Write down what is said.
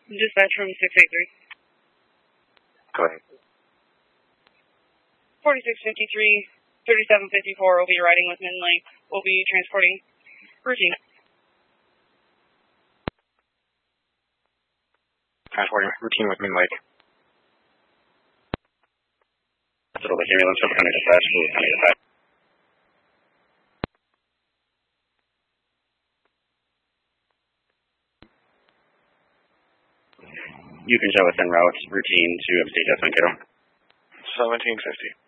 Dispatch from 683. Go ahead. 4653, 3754 will be riding with Min Lake. We'll be transporting routine. Transporting routine with Min Lake. Hospital, the ambulance, Suffolk County Dispatch, Louis County Dispatch. You can show us en route routine to Upstate Mankato. 1750.